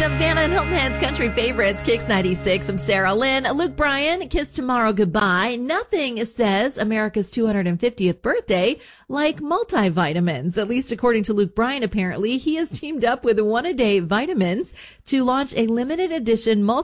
Vanna and Hilton Head's country favorites, Kicks 96. I'm Sarah Lynn. Luke Bryan, Kiss Tomorrow Goodbye. Nothing says America's 250th birthday like multivitamins. At least according to Luke Bryan, apparently. He has teamed up with One A Day Vitamins to launch a limited edition